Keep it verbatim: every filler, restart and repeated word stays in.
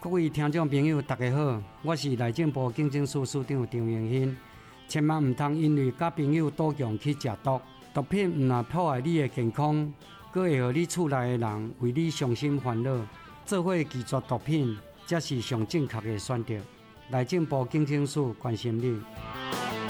各位听众朋友，大家好，我是内政部警政署署长张永新。千万唔通因为甲朋友赌强去食毒，毒品唔但破坏你的健康，阁会互你厝内的人为你伤心烦恼，做伙拒绝毒品，才是上正确的选择。内政部警政署关心你。